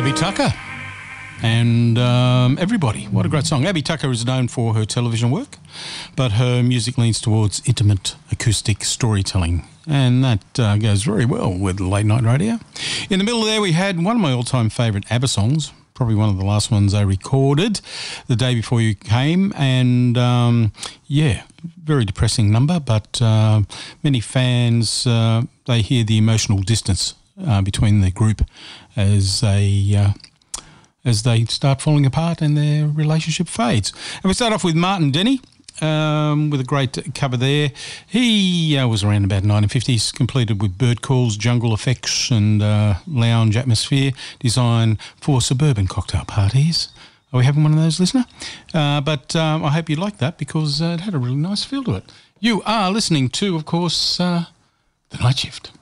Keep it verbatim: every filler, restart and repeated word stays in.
Abby Tucker and um, Everybody. What a great song. Abby Tucker is known for her television work, but her music leans towards intimate acoustic storytelling, and that uh, goes very well with late night radio. In the middle there we had one of my all-time favourite ABBA songs, probably one of the last ones I recorded, The Day Before You Came, and um, yeah, very depressing number, but uh, many fans, uh, they hear the emotional distance uh, between the group as they uh, as they start falling apart and their relationship fades. And we start off with Martin Denny um, with a great cover there. He uh, was around about nineteen fifties, completed with Bird Calls, Jungle Effects and uh, Lounge Atmosphere, designed for suburban cocktail parties. Are we having one of those, listener? Uh, but um, I hope you liked that because uh, it had a really nice feel to it. You are listening to, of course, uh, The Night Shift.